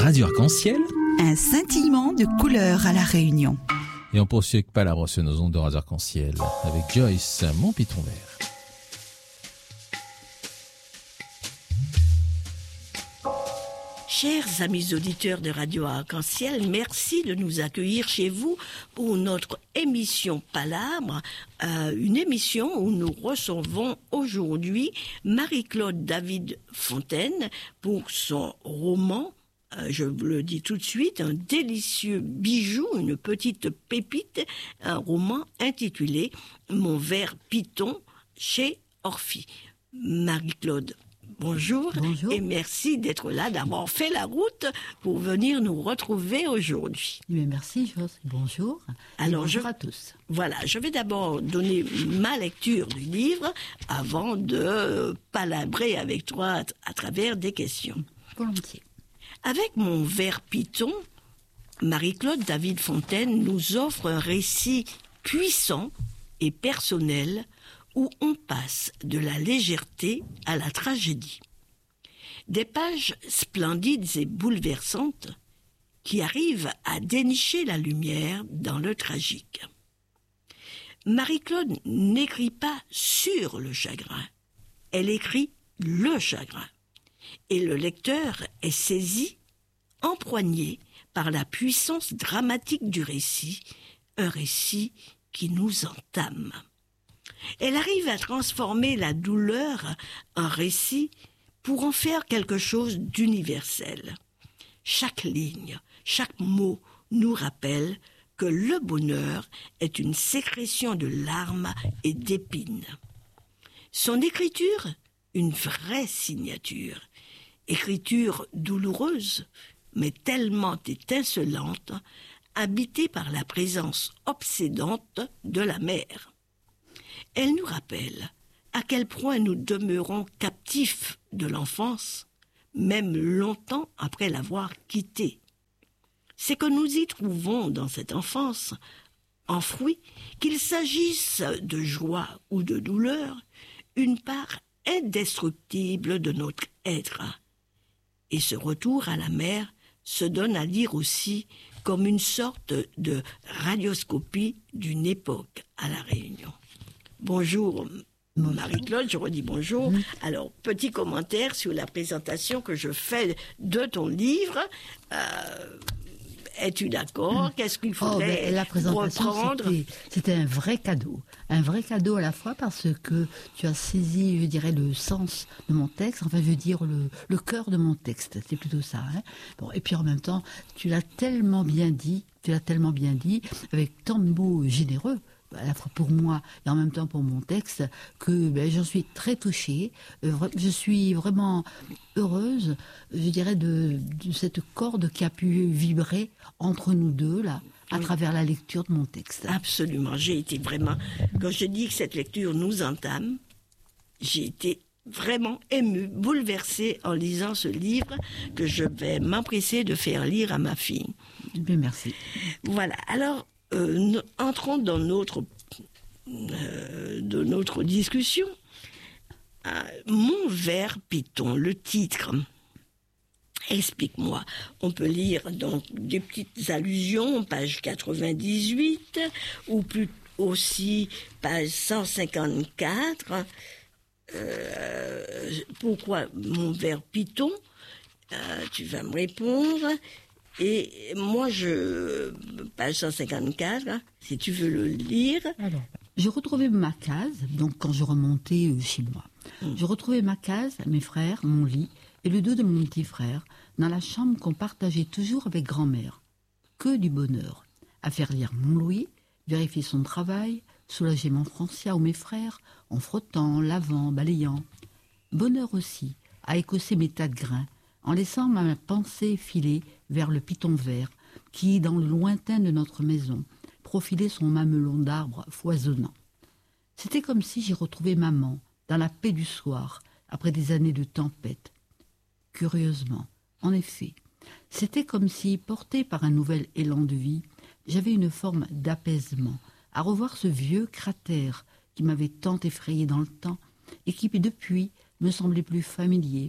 Radio Arc-en-Ciel. Un scintillement de couleurs à La Réunion. Et on poursuit avec Palabres sur nos ondes de Radio Arc-en-Ciel avec Joyce, Mon Piton Vert. Chers amis auditeurs de Radio Arc-en-Ciel, merci de nous accueillir chez vous pour notre émission Palabres, une émission où nous recevons aujourd'hui Marie-Claude David Fontaine pour son roman, je vous le dis tout de suite, un délicieux bijou, une petite pépite, un roman intitulé Mon ver piton chez Orphie. Marie-Claude, bonjour. Bonjour. Et merci d'être là, d'avoir fait la route pour venir nous retrouver aujourd'hui. Mais merci, Joyce. Bonjour. Alors, bonjour à tous. Voilà, je vais d'abord donner ma lecture du livre avant de palabrer avec toi à travers des questions. Volontiers. Avec Mon ver piton, Marie-Claude David Fontaine nous offre un récit puissant et personnel où on passe de la légèreté à la tragédie. Des pages splendides et bouleversantes qui arrivent à dénicher la lumière dans le tragique. Marie-Claude n'écrit pas sur le chagrin, elle écrit le chagrin. Et le lecteur est saisi, empoigné par la puissance dramatique du récit, un récit qui nous entame. Elle arrive à transformer la douleur en récit pour en faire quelque chose d'universel. Chaque ligne, chaque mot nous rappelle que le bonheur est une sécrétion de larmes et d'épines. Son écriture, une vraie signature. Écriture douloureuse, mais tellement étincelante, habitée par la présence obsédante de la mère. Elle nous rappelle à quel point nous demeurons captifs de l'enfance, même longtemps après l'avoir quittée. C'est que nous y trouvons dans cette enfance, enfouie, qu'il s'agisse de joie ou de douleur, une part indestructible de notre être. Et ce retour à la mère se donne à lire aussi comme une sorte de radioscopie d'une époque à La Réunion. Bonjour Marie-Claude, je redis bonjour. Alors, petit commentaire sur la présentation que je fais de ton livre. Es-tu d'accord? Qu'est-ce qu'il faudrait la présentation, reprendre? C'était un vrai cadeau. Un vrai cadeau à la fois parce que tu as saisi, je dirais, le sens de mon texte, enfin, je veux dire, le cœur de mon texte. C'est plutôt ça. Hein. Bon, et puis en même temps, tu l'as tellement bien dit, avec tant de mots généreux, à la fois pour moi et en même temps pour mon texte, que j'en suis très touchée. Je suis vraiment heureuse, je dirais, de cette corde qui a pu vibrer entre nous deux, là, à travers la lecture de mon texte. Absolument, j'ai été vraiment... Quand je dis que cette lecture nous entame, j'ai été vraiment émue, bouleversée en lisant ce livre que je vais m'empresser de faire lire à ma fille. Bien, merci. Voilà, alors... entrons dans notre discussion. Mon ver piton, le titre. Explique-moi. On peut lire donc des petites allusions, page 98, ou plus aussi page 154. Pourquoi mon ver piton? Tu vas me répondre. Et moi, page 154, hein, si tu veux le lire. Alors, j'ai retrouvé ma case, donc quand je remontais chez moi. Je retrouvais ma case, mes frères, mon lit et le dos de mon petit frère dans la chambre qu'on partageait toujours avec grand-mère. Que du bonheur. À faire lire mon Louis, vérifier son travail, soulager mon Francia ou mes frères en frottant, lavant, balayant. Bonheur aussi à écosser mes tas de grains, en laissant ma pensée filer vers le piton vert qui, dans le lointain de notre maison, profilait son mamelon d'arbres foisonnant. C'était comme si j'y retrouvais maman, dans la paix du soir, après des années de tempête. Curieusement, en effet, c'était comme si, porté par un nouvel élan de vie, j'avais une forme d'apaisement, à revoir ce vieux cratère qui m'avait tant effrayé dans le temps et qui, depuis, me semblait plus familier,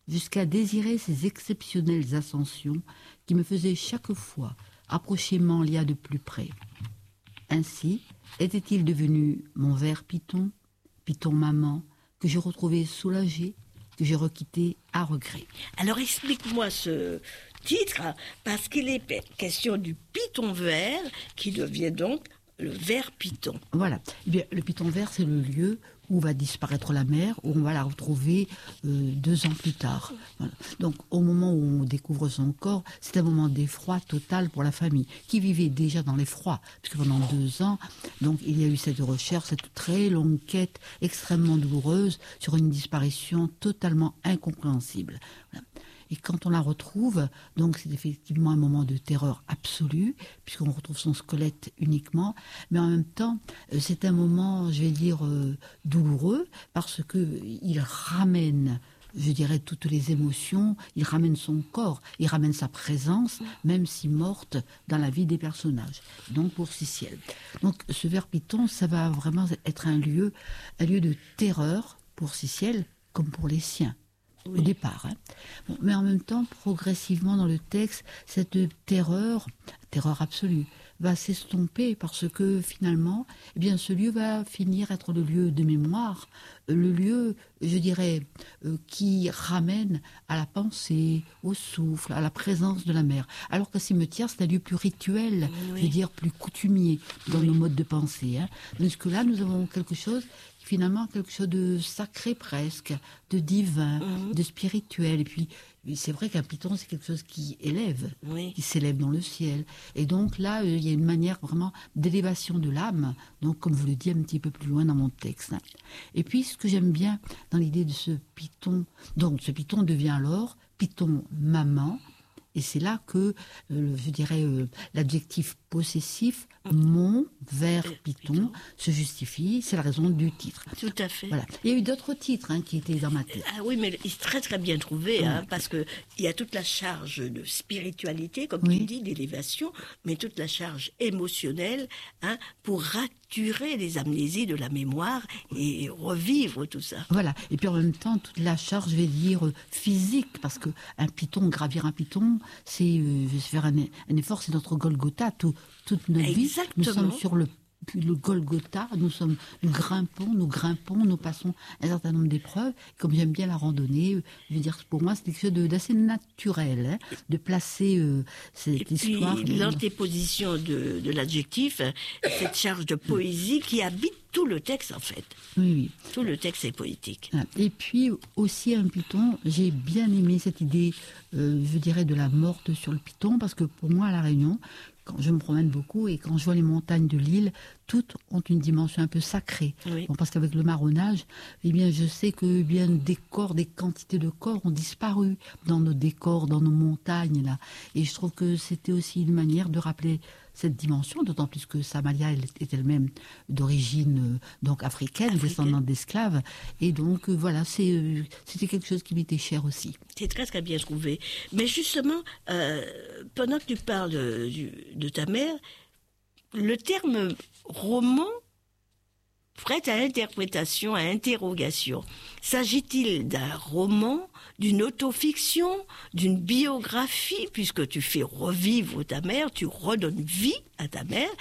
jusqu'à désirer ces exceptionnelles ascensions qui me faisaient chaque fois approcher Manlia de plus près. Ainsi était-il devenu mon ver Python, Python maman, que je retrouvais soulagé, que je requittais à regret. Alors explique-moi ce titre, parce qu'il est question du python vert qui devient donc le ver python. Voilà. Eh bien, le python vert, c'est le lieu où va disparaître la mère, où on va la retrouver 2 ans plus tard. Voilà. Donc, au moment où on découvre son corps, c'est un moment d'effroi total pour la famille, qui vivait déjà dans l'effroi, puisque pendant 2 ans, donc, il y a eu cette recherche, cette très longue quête extrêmement douloureuse sur une disparition totalement incompréhensible. Voilà. Et quand on la retrouve, donc c'est effectivement un moment de terreur absolue, puisqu'on retrouve son squelette uniquement, mais en même temps, c'est un moment, je vais dire, douloureux, parce qu'il ramène, je dirais, toutes les émotions, il ramène son corps, il ramène sa présence, même si morte, dans la vie des personnages. Donc pour Siciel. Donc ce ver python, ça va vraiment être un lieu de terreur pour Siciel, comme pour les siens. Au départ. Hein. Bon, mais en même temps, progressivement dans le texte, cette terreur absolue, va s'estomper parce que finalement, eh bien, ce lieu va finir être le lieu de mémoire, le lieu, je dirais, qui ramène à la pensée, au souffle, à la présence de la mère. Alors qu'un cimetière, c'est un lieu plus rituel, je veux dire, plus coutumier dans nos modes de pensée. Hein. Parce que là, nous avons quelque chose de sacré presque, de divin, de spirituel. Et puis, c'est vrai qu'un python, c'est quelque chose qui élève, qui s'élève dans le ciel. Et donc là, il y a une manière vraiment d'élévation de l'âme, donc comme vous le dites un petit peu plus loin dans mon texte. Et puis, ce que j'aime bien dans l'idée de ce python, donc ce python devient alors python maman, et c'est là que, je dirais, l'adjectif possessif, mon ver python, se justifie. C'est la raison du titre. Tout à fait. Voilà. Il y a eu d'autres titres qui étaient dans ma tête. Ah oui, mais il est très très bien trouvé, parce qu'il y a toute la charge de spiritualité, comme tu dis, d'élévation, mais toute la charge émotionnelle pour raturer les amnésies de la mémoire et revivre tout ça. Voilà. Et puis en même temps, toute la charge, je vais dire, physique, parce que gravir un python, c'est je vais faire un effort, c'est notre Golgotha, toute notre vie. Nous sommes sur le Golgotha, nous grimpons, nous passons un certain nombre d'épreuves. Comme j'aime bien la randonnée, je veux dire, pour moi, c'est quelque chose d'assez naturel, de placer cette histoire. Et puis, l'antéposition de l'adjectif, cette charge de poésie qui habite tout le texte, en fait. Oui. Tout le texte est poétique. Et puis, aussi, un python, j'ai bien aimé cette idée, je dirais, de la morte sur le python, parce que pour moi, à La Réunion, quand je me promène beaucoup et quand je vois les montagnes de l'île, toutes ont une dimension un peu sacrée. Bon, parce qu'avec le marronnage, eh bien, je sais que des quantités de corps ont disparu dans nos décors, dans nos montagnes là. Et je trouve que c'était aussi une manière de rappeler cette dimension, d'autant plus que Samalia est elle-même d'origine donc africaine, descendante d'esclaves. Et donc voilà, c'était quelque chose qui m'était cher aussi. C'est très très bien trouvé. Mais justement, pendant que tu parles de ta mère, le terme roman prête à interprétation, à interrogation. S'agit-il d'un roman, d'une autofiction, d'une biographie, puisque tu fais revivre ta mère, tu redonnes vie à ta mère,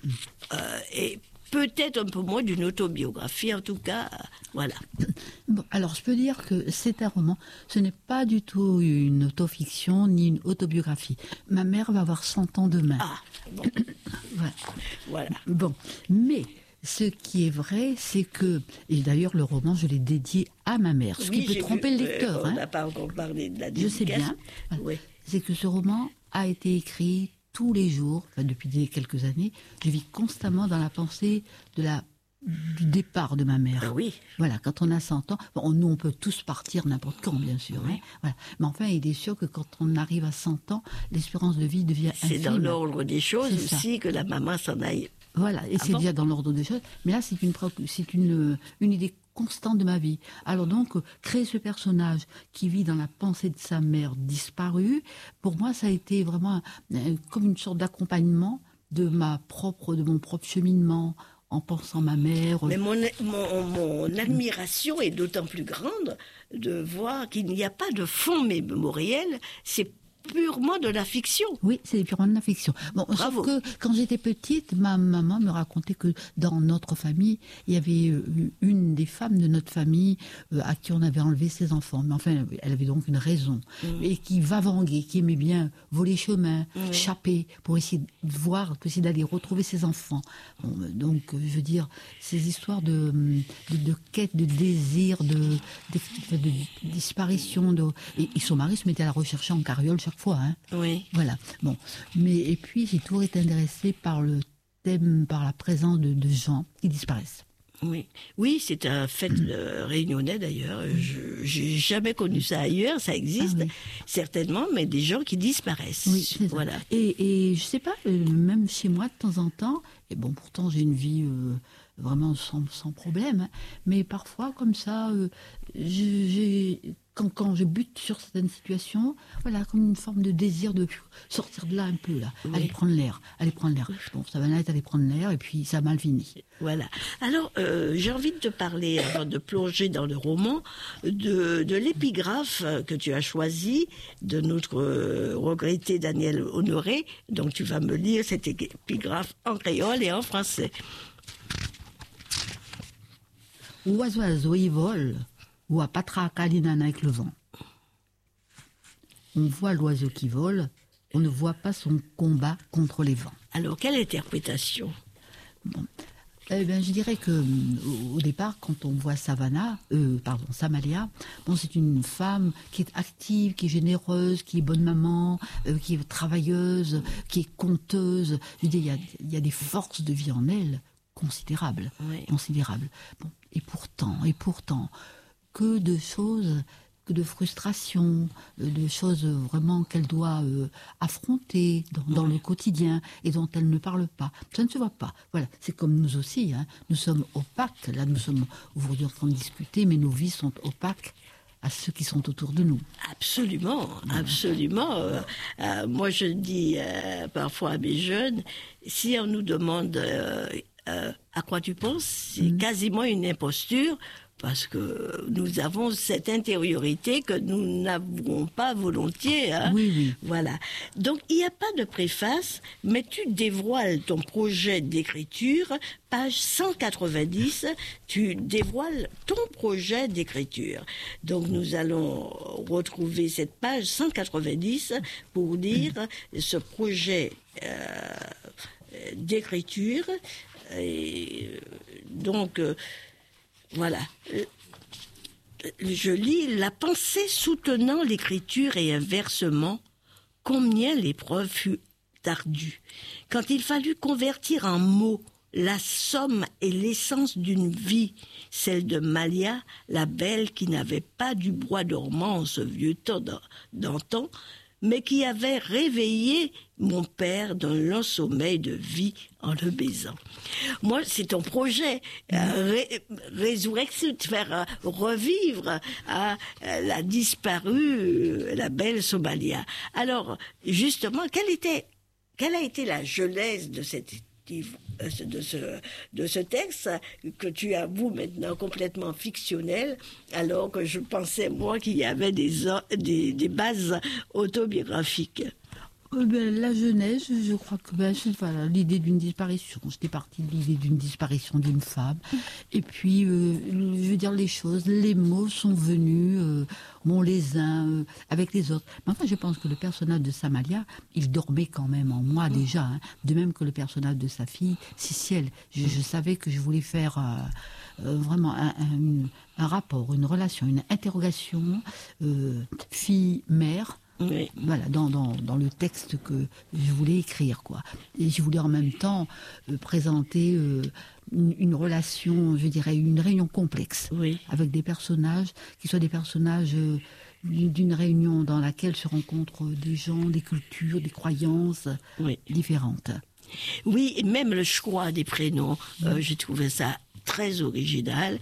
et peut-être un peu moins d'une autobiographie, en tout cas, voilà. Bon, alors je peux dire que c'est un roman, ce n'est pas du tout une autofiction ni une autobiographie. Ma mère va avoir 100 ans demain. Ah, bon. Voilà. Bon, mais ce qui est vrai, c'est que, et d'ailleurs le roman, je l'ai dédié à ma mère, ce qui peut tromper le lecteur. On n'a pas encore parlé de la dédicace. Je sais bien. Voilà. C'est que ce roman a été écrit tous les jours, depuis quelques années. Je vis constamment dans la pensée du départ de ma mère. Ah oui. Voilà, quand on a 100 ans, nous on peut tous partir n'importe quand, bien sûr. Oui. Voilà. Mais enfin, il est sûr que quand on arrive à 100 ans, l'espérance de vie devient infime. C'est dans l'ordre des choses aussi que la maman s'en aille. Voilà, et c'est déjà dans l'ordre des choses. Mais là, c'est une idée constante de ma vie. Alors donc, créer ce personnage qui vit dans la pensée de sa mère disparue, pour moi, ça a été vraiment comme une sorte d'accompagnement de mon propre cheminement en pensant ma mère. Mais mon admiration est d'autant plus grande de voir qu'il n'y a pas de fond mémoriel, c'est purement de la fiction. Oui, c'est purement de la fiction. Bon, Bravo. sauf que quand j'étais petite, ma maman me racontait que dans notre famille, il y avait une des femmes de notre famille à qui on avait enlevé ses enfants. Mais enfin, elle avait donc une raison. Et qui vavanguait, qui aimait bien voler chemin, chapper, pour essayer de voir, pour essayer d'aller retrouver ses enfants. Bon, donc, je veux dire, ces histoires de quête, de désir, de disparition. Et son mari se mettait à la rechercher en carriole chaque fois, hein. Oui. Voilà. Bon. Et puis, j'ai toujours été intéressée par le thème, par la présence de gens qui disparaissent. Oui, c'est un fait réunionnais d'ailleurs. J'ai jamais connu ça ailleurs, ça existe certainement, mais des gens qui disparaissent. Oui, c'est ça. Voilà. Et je sais pas, même chez moi de temps en temps, et bon, pourtant j'ai une vie vraiment sans problème, hein, mais parfois comme ça, quand je bute sur certaines situations, voilà, comme une forme de désir de sortir de là un peu, là, aller prendre l'air. Bon, ça va être aller prendre l'air et puis ça a mal fini. Voilà. Alors, j'ai envie de te parler, avant de plonger dans le roman, de l'épigraphe que tu as choisi, de notre regretté Daniel Honoré. Donc, tu vas me lire cette épigraphe en créole et en français. Oiseau, il vole, ou à patracalinana avec le vent. On voit l'oiseau qui vole, on ne voit pas son combat contre les vents. Alors, quelle interprétation? Bon. Eh bien, je dirais que au départ, quand on voit Samalia, bon, c'est une femme qui est active, qui est généreuse, qui est bonne maman, qui est travailleuse, qui est conteuse. Je veux dire, il y a des forces de vie en elle considérables, considérables. Bon, et pourtant, que de choses, que de frustrations, de choses vraiment qu'elle doit affronter dans le quotidien et dont elle ne parle pas. Ça ne se voit pas. Voilà, c'est comme nous aussi, hein. Nous sommes opaques. Là, nous sommes aujourd'hui en train de discuter, mais nos vies sont opaques à ceux qui sont autour de nous. Absolument, absolument. Moi, je dis parfois à mes jeunes, si on nous demande à quoi tu penses, c'est quasiment une imposture, parce que nous avons cette intériorité que nous n'avons pas volontiers. Hein. Oui. Voilà. Donc, il n'y a pas de préface, mais tu dévoiles ton projet d'écriture, page 190, tu dévoiles ton projet d'écriture. Donc, nous allons retrouver cette page 190 pour lire ce projet d'écriture. Et donc... Voilà. Je lis la pensée soutenant l'écriture et inversement, combien l'épreuve fut ardue. Quand il fallut convertir en mots la somme et l'essence d'une vie, celle de Malia, la belle qui n'avait pas du bois dormant en ce vieux temps d'antan, mais qui avait réveillé mon père d'un long sommeil de vie en le baisant. Moi, c'est ton projet, résurrection, de faire revivre la disparue, la belle Somalia. Alors, justement, quelle a été la genèse de de ce texte que tu avoues maintenant complètement fictionnel, alors que je pensais, moi, qu'il y avait des bases autobiographiques. La jeunesse, je crois que voilà, l'idée d'une disparition. J'étais partie de l'idée d'une disparition d'une femme. Et puis, je veux dire, les mots sont venus, les uns avec les autres. Mais enfin, je pense que le personnage de Samalia, il dormait quand même en moi déjà. Hein, de même que le personnage de sa fille, Ciciel. Je savais que je voulais faire vraiment un rapport, une relation, une interrogation fille-mère. Oui. Voilà, dans le texte que je voulais écrire, quoi. Et je voulais en même temps présenter une relation, je dirais, une réunion complexe, avec des personnages qui soient des personnages d'une réunion dans laquelle se rencontrent des gens, des cultures, des croyances différentes. Oui, et même le choix des prénoms, j'ai trouvé ça très original.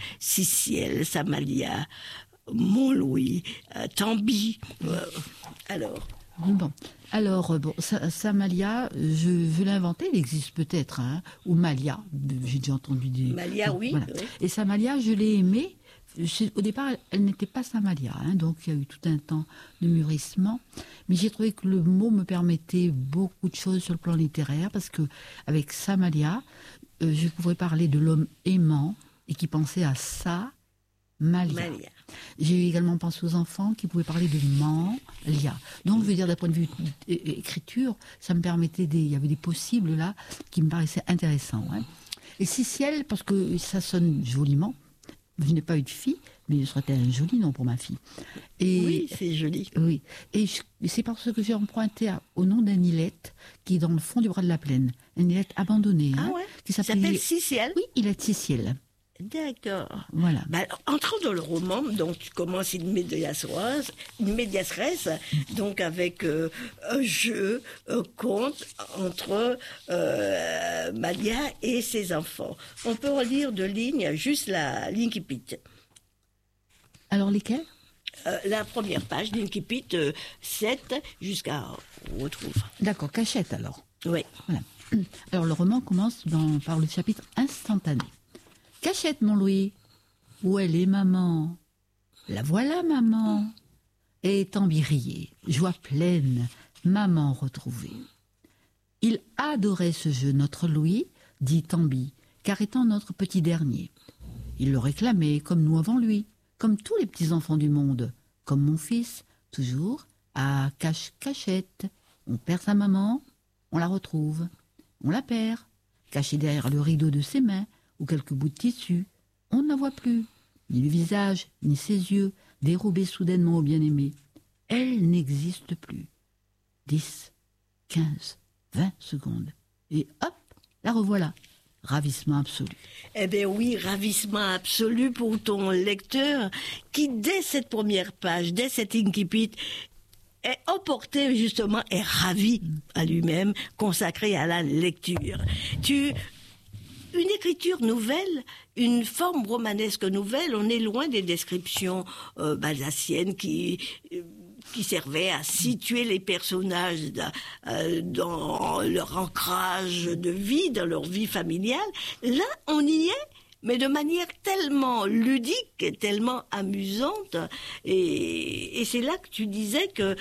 Ciciel, Samalia, Montlouis, Tambi. Alors, Bon, alors, Samalia, je l'ai inventé, il existe peut-être, hein, ou Malia, j'ai déjà entendu dire. Malia, oui. Voilà. Oui. Et Samalia, je l'ai aimée. Au départ, elle n'était pas Samalia, hein, donc il y a eu tout un temps de mûrissement. Mais j'ai trouvé que le mot me permettait beaucoup de choses sur le plan littéraire, parce que avec Samalia, je pourrais parler de l'homme aimant et qui pensait à ça. Malia. J'ai également pensé aux enfants qui pouvaient parler de Malia. Donc, je veux dire, d'un point de vue écriture, ça me permettait il y avait des possibles là qui me paraissaient intéressants. Hein. Et Ciciel, parce que ça sonne joliment. Je n'ai pas eu de fille, mais ce serait un joli nom pour ma fille. Et, oui, c'est joli. Oui. Et c'est parce que j'ai emprunté au nom d'un îlette qui est dans le fond du bras de la plaine. Un îlette abandonné. Ah hein, ouais. Qui s'appelle Ciciel. Oui, îlette Ciciel. D'accord. Voilà. Bah, entrons dans le roman, donc tu commences une medias res, donc avec un jeu, un conte entre Malia et ses enfants. On peut relire de lignes, juste l'incipit. Alors lesquels? La première page, l'incipit 7 jusqu'à on retrouve. D'accord, cachette alors. Oui. Voilà. Alors le roman commence par le chapitre instantané. Cachette, mon Louis. Où elle est, maman? La voilà, maman. Et Tambirier, joie pleine, maman retrouvée. Il adorait ce jeu, notre Louis, dit Tambi, car étant notre petit dernier. Il le réclamait, comme nous avant lui, comme tous les petits-enfants du monde, comme mon fils, toujours, à cachette. On perd sa maman, on la retrouve. On la perd, cachée derrière le rideau de ses mains, ou quelques bouts de tissu. On ne la voit plus, ni le visage, ni ses yeux, dérobés soudainement au bien-aimé. Elle n'existe plus. 10, 15, 20 secondes. Et hop, la revoilà. Ravissement absolu. Eh bien oui, ravissement absolu pour ton lecteur qui, dès cette première page, dès cet incipit, est emporté justement, est ravi à lui-même, consacré à la lecture. Une écriture nouvelle, une forme romanesque nouvelle, on est loin des descriptions balzaciennes qui servaient à situer les personnages dans leur ancrage de vie, dans leur vie familiale. Là, on y est, mais de manière tellement ludique, tellement amusante. Et c'est là que tu disais que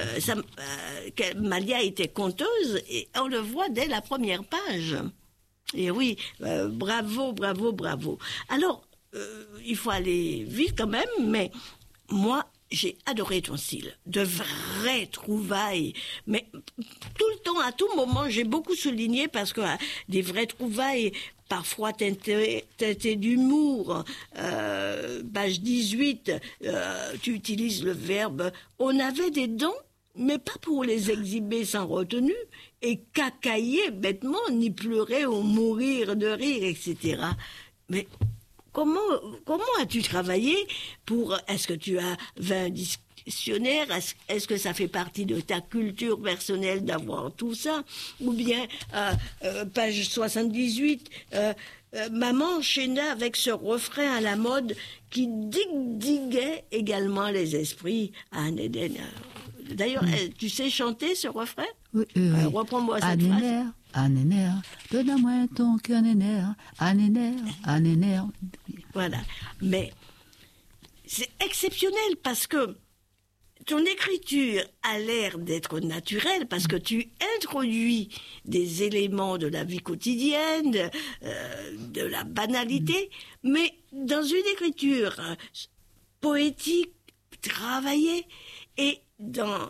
Malia était conteuse, et on le voit dès la première page. Et oui, bravo. Alors, il faut aller vite quand même, mais moi, j'ai adoré ton style. De vraies trouvailles. Mais tout le temps, à tout moment, j'ai beaucoup souligné parce que des vraies trouvailles, parfois teintées d'humour. Page 18, tu utilises le verbe « on avait des dents ». Mais pas pour les exhiber sans retenue, et cacailler bêtement, ni pleurer ou mourir de rire, etc. Mais comment as-tu travaillé pour... Est-ce que tu as 20 dictionnaires? Est-ce que ça fait partie de ta culture personnelle d'avoir tout ça? Ou bien, page 78... maman enchaîna avec ce refrain à la mode qui diguait également les esprits à un Éden. D'ailleurs, tu sais chanter ce refrain? Oui. Reprends-moi cette phrase. Anéner, donne-moi ton cœur, anéner. Voilà. Mais c'est exceptionnel parce que ton écriture a l'air d'être naturelle parce que tu introduis des éléments de la vie quotidienne, de la banalité, mais dans une écriture poétique, travaillée, et dans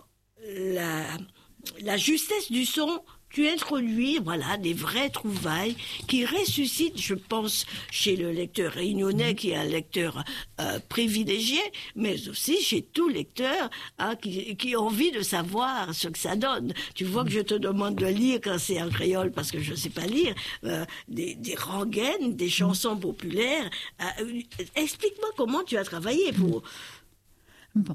la justesse du son, tu introduis, voilà, des vraies trouvailles qui ressuscitent, je pense, chez le lecteur réunionnais, qui est un lecteur privilégié, mais aussi chez tout lecteur qui a envie de savoir ce que ça donne. Tu vois que je te demande de lire quand c'est en créole, parce que je ne sais pas lire, des rengaines, des chansons populaires. Explique-moi comment tu as travaillé pour... Bon,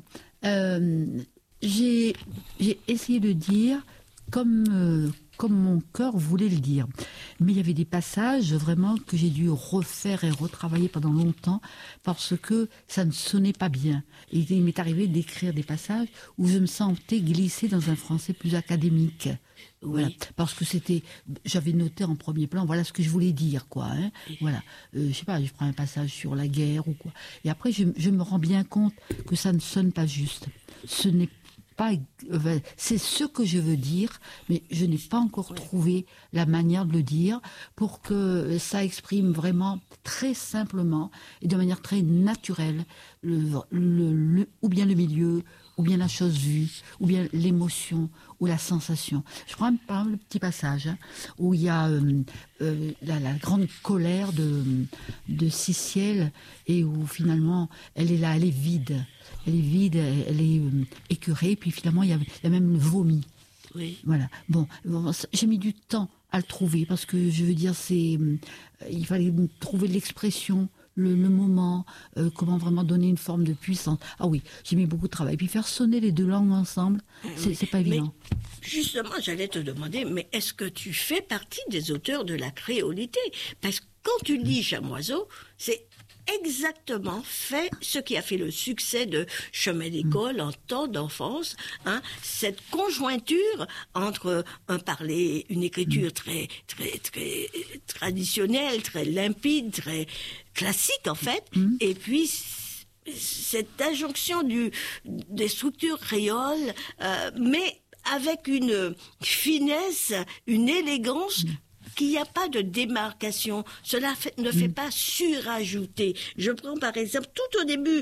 j'ai essayé de dire comme mon cœur voulait le dire. Mais il y avait des passages vraiment que j'ai dû refaire et retravailler pendant longtemps parce que ça ne sonnait pas bien. Et il m'est arrivé d'écrire des passages où je me sentais glisser dans un français plus académique. Oui. Voilà, parce que j'avais noté en premier plan, voilà ce que je voulais dire, quoi. Hein. Voilà, je sais pas, je prends un passage sur la guerre ou quoi. Et après, je me rends bien compte que ça ne sonne pas juste. Ce n'est pas, c'est ce que je veux dire, mais je n'ai pas encore trouvé la manière de le dire pour que ça exprime vraiment très simplement et de manière très naturelle ou bien le milieu, ou bien la chose vue, ou bien l'émotion, ou la sensation. Je prends par exemple le petit passage où il y a la grande colère de Cissiel et où finalement elle est là, elle est vide. Elle est vide, elle est écœurée, puis finalement il y a même le vomi. Oui. Voilà. Bon, j'ai mis du temps à le trouver parce que je veux dire, il fallait trouver l'expression, le moment, comment vraiment donner une forme de puissance. Ah oui, j'ai mis beaucoup de travail. Puis faire sonner les deux langues ensemble, c'est pas évident. Mais justement, j'allais te demander, mais est-ce que tu fais partie des auteurs de la créolité? Parce que quand tu lis Chamoiseau, c'est exactement fait ce qui a fait le succès de Chemin d'école en temps d'enfance, hein, cette conjointure entre un parler, une écriture très très très traditionnelle, très limpide, très classique en fait, et puis cette injonction des structures créoles, mais avec une finesse, une élégance, qu'il n'y a pas de démarcation. Cela ne fait pas surajouter. Je prends par exemple, tout au début,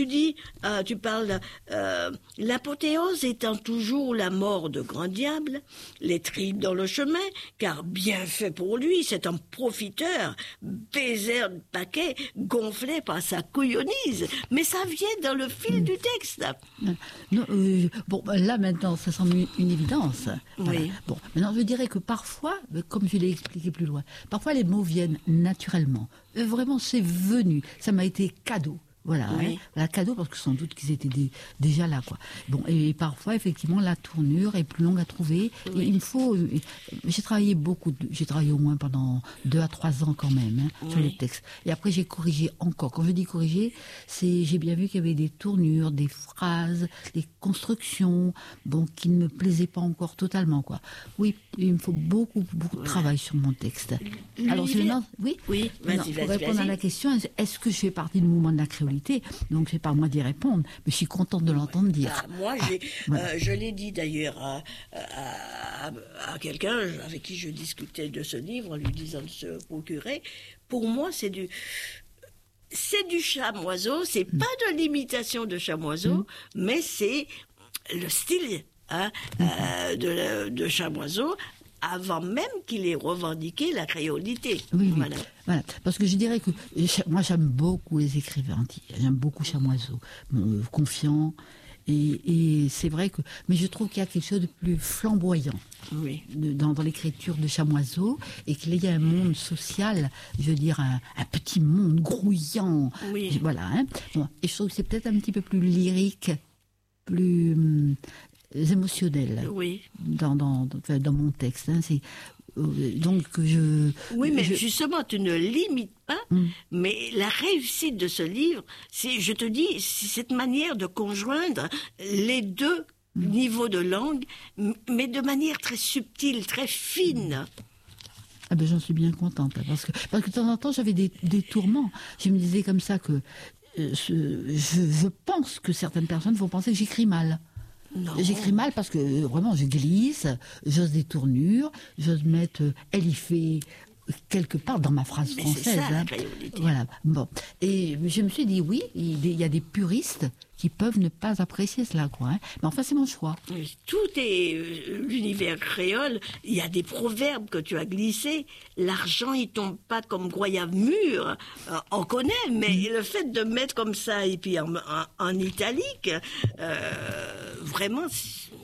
tu parles, l'apothéose étant toujours la mort de grand diable, les tripes dans le chemin, car bien fait pour lui, c'est un profiteur, baiser de paquet, gonflé par sa couillonnise. Mais ça vient dans le fil du texte. Non, bon, là maintenant, ça semble une évidence. Voilà. Oui. Bon, maintenant je dirais que parfois, comme je l'ai expliqué plus loin, parfois les mots viennent naturellement. Vraiment, c'est venu. Ça m'a été cadeau. Voilà, Oui. hein, voilà, cadeau parce que sans doute qu'ils étaient déjà là, quoi. Bon, et parfois effectivement la tournure est plus longue à trouver. Oui. Et il me faut. J'ai travaillé j'ai travaillé au moins pendant 2 à 3 ans quand même sur les textes. Et après j'ai corrigé encore. Quand je dis corriger, j'ai bien vu qu'il y avait des tournures, des phrases, des constructions, bon, qui ne me plaisaient pas encore totalement, quoi. Oui, il me faut beaucoup de travail sur mon texte. Alors c'est maintenant, oui. Oui, vas-y, Pour répondre à la question, est-ce que je fais partie du mouvement de la créolité? Donc c'est pas à moi d'y répondre, mais je suis contente de l'entendre dire. Moi, je l'ai dit d'ailleurs à quelqu'un avec qui je discutais de ce livre en lui disant de se procurer. Pour moi, c'est du Chamoiseau, c'est pas de l'imitation de Chamoiseau, mais c'est le style de Chamoiseau avant même qu'il ait revendiqué la créolité. Oui, voilà. Voilà. Parce que je dirais que moi j'aime beaucoup les écrivains, j'aime beaucoup Chamoiseau, confiant, et c'est vrai que, mais je trouve qu'il y a quelque chose de plus flamboyant dans l'écriture de Chamoiseau, et qu'il y a un monde social, je veux dire un petit monde grouillant, voilà. Hein. Bon, et je trouve que c'est peut-être un petit peu plus lyrique, plus émotionnel dans mon texte. Hein. Donc oui, mais justement, tu ne limites pas, mais la réussite de ce livre, c'est cette manière de conjoindre les deux niveaux de langue, mais de manière très subtile, très fine. Ah ben j'en suis bien contente, parce que de temps en temps j'avais des tourments. Je me disais comme ça que je pense que certaines personnes vont penser que j'écris mal. Non. J'écris mal parce que vraiment je glisse, j'ose des tournures, j'ose mettre elle y fait quelque part dans ma phrase française. C'est ça, hein. la créolité. Voilà. Bon. Et je me suis dit oui, il y a des puristes qui peuvent ne pas apprécier cela, quoi. Hein. Mais enfin, c'est mon choix. Tout est l'univers créole. Il y a des proverbes que tu as glissés. L'argent, il tombe pas comme goyave mûr. On connaît, mais le fait de mettre comme ça et puis en italique, vraiment,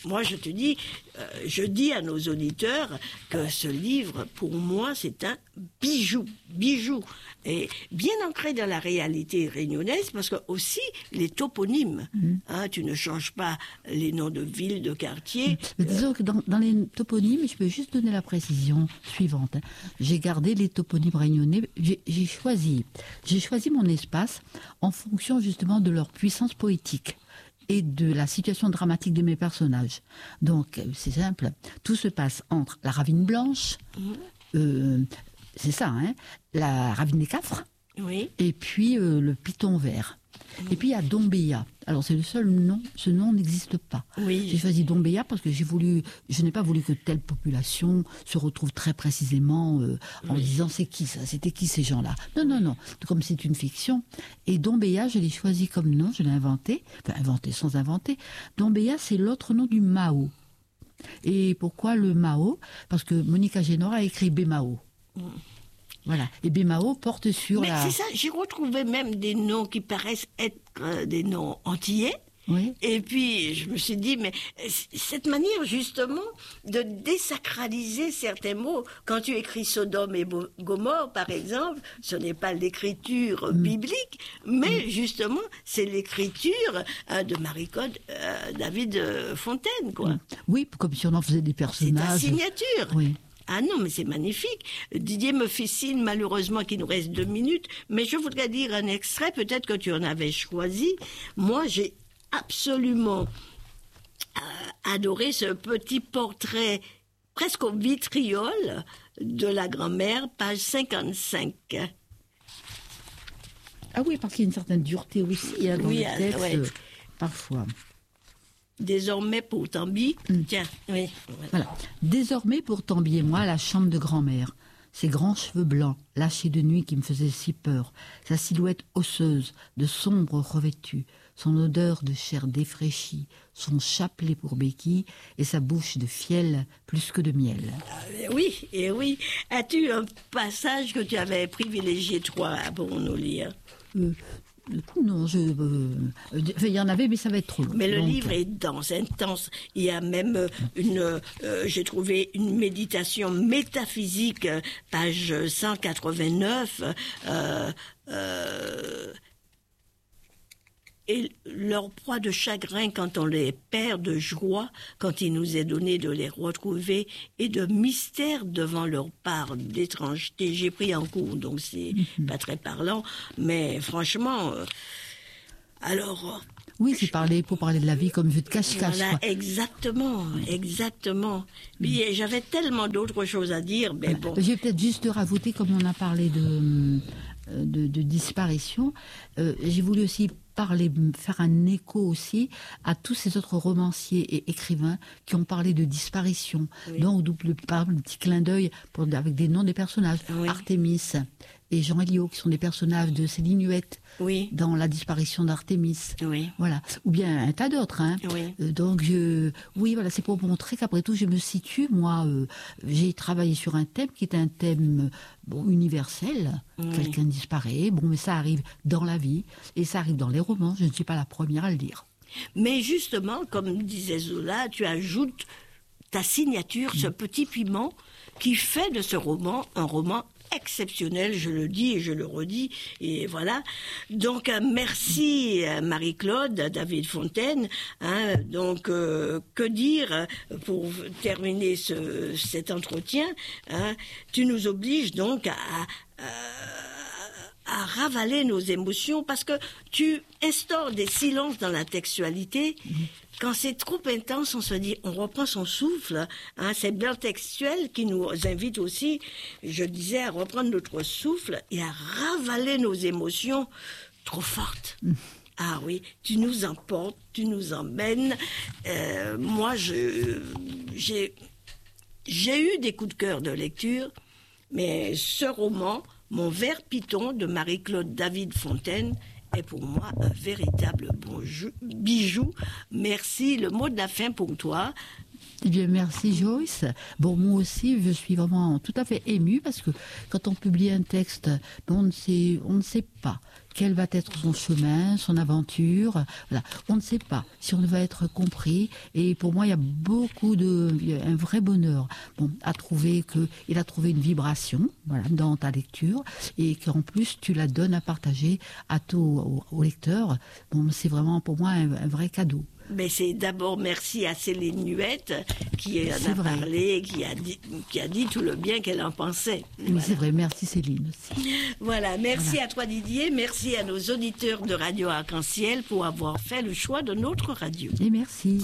moi, je te dis, je dis à nos auditeurs que ce livre, pour moi, c'est un bijou. Et bien ancré dans la réalité réunionnaise, parce que aussi, les toponymes, tu ne changes pas les noms de villes, de quartiers. Mais disons que dans les toponymes, je peux juste donner la précision suivante. J'ai gardé les toponymes réunionnais, j'ai choisi mon espace en fonction justement de leur puissance poétique et de la situation dramatique de mes personnages. Donc, c'est simple, tout se passe entre la Ravine Blanche, c'est ça, hein, la Ravine des Cafres, Oui. et puis le Piton Vert. Et puis il y a Dombéa. Alors c'est le seul nom, ce nom n'existe pas. Oui. J'ai choisi Dombéa parce que je n'ai pas voulu que telle population se retrouve très précisément en disant c'est qui ça, c'était qui ces gens-là. Non, comme c'est une fiction. Et Dombéa, je l'ai choisi comme nom, je l'ai inventé, enfin inventé sans inventer. Dombéa, c'est l'autre nom du Mao. Et pourquoi le Mao? Parce que Monica Génor a écrit Bémao. Voilà. Et Bémao porte sur Mais la... c'est ça, j'ai retrouvé même des noms qui paraissent être des noms antillais. Oui. Et puis, je me suis dit, mais cette manière, justement, de désacraliser certains mots, quand tu écris Sodome et Gomorre, par exemple, ce n'est pas l'écriture biblique, mais justement, c'est l'écriture de Marie-Claude David Fontaine, quoi. Oui, comme si on en faisait des C'est ta personnages. signature. Oui. Ah non, mais c'est magnifique. Didier me fait signe, malheureusement, qu'il nous reste 2 minutes, mais je voudrais dire un extrait, peut-être que tu en avais choisi. Moi, j'ai absolument adoré ce petit portrait presque au vitriol de la grand-mère, page 55. Ah oui, parce qu'il y a une certaine dureté aussi dans Oui, le texte, ouais. parfois. Désormais, pour Tambi, tiens, oui. Voilà. Désormais, pour Tambi et moi, la chambre de grand-mère. Ses grands cheveux blancs, lâchés de nuit qui me faisaient si peur. Sa silhouette osseuse, de sombre revêtue. Son odeur de chair défraîchie. Son chapelet pour béquille et sa bouche de fiel plus que de miel. Et oui. As-tu un passage que tu avais privilégié, toi, pour nous lire? Non, il y en avait, mais ça va être trop long. Mais le Donc, livre est dense, intense. Il y a même j'ai trouvé une méditation métaphysique, page 189. Et leur proie de chagrin quand on les perd, de joie quand il nous est donné de les retrouver, et de mystère devant leur part d'étrangeté. J'ai pris en cours, donc c'est pas très parlant, mais franchement, alors... Oui, pour parler de la vie comme jeu de cache-cache. Voilà, quoi. exactement. Puis j'avais tellement d'autres choses à dire, mais bon... Je vais peut-être juste rajouter, comme on a parlé de disparition, j'ai voulu aussi faire un écho aussi à tous ces autres romanciers et écrivains qui ont parlé de disparition. Oui. Donc, un petit clin d'œil avec des noms des personnages. Oui. Artémis et Jean Eliot, qui sont des personnages de Céline Huette dans La disparition d'Artémis. Oui. Voilà. Ou bien un tas d'autres. Hein. Oui. Donc, voilà, c'est pour montrer qu'après tout, je me situe. Moi, j'ai travaillé sur un thème qui est un thème universel. Quelqu'un disparaît. Mais ça arrive dans la vie et ça arrive dans les romans. Je ne suis pas la première à le dire. Mais justement, comme disait Zola, tu ajoutes ta signature, ce petit piment qui fait de ce roman un roman exceptionnel, je le dis et je le redis, et voilà. Donc, merci Marie-Claude David Fontaine. Donc, que dire pour terminer cet entretien? Tu nous obliges donc à ravaler nos émotions parce que tu instaures des silences dans la textualité. Quand c'est trop intense, on se dit, on reprend son souffle. C'est Blanc Textuel qui nous invite aussi, je disais, à reprendre notre souffle et à ravaler nos émotions trop fortes. Ah oui, tu nous emportes, tu nous emmènes. Moi, j'ai eu des coups de cœur de lecture, mais ce roman, Mon Vert Piton de Marie-Claude David Fontaine, est pour moi un véritable bijou. Merci. Le mot de la fin pour toi. Eh bien, merci Joyce. Bon, moi aussi, je suis vraiment tout à fait émue parce que quand on publie un texte, on ne sait pas quel va être son chemin, son aventure. Voilà. On ne sait pas si on va être compris. Et pour moi, il y a un vrai bonheur. Bon, il a trouvé une vibration, voilà, dans ta lecture et qu'en plus tu la donnes à partager au lecteur. Bon, c'est vraiment pour moi un vrai cadeau. Mais c'est d'abord merci à Céline Nuette qui en a parlé, qui a dit tout le bien qu'elle en pensait. Oui, voilà. C'est vrai, merci Céline aussi. Voilà, merci à toi Didier, merci à nos auditeurs de Radio Arc-en-Ciel pour avoir fait le choix de notre radio. Et merci.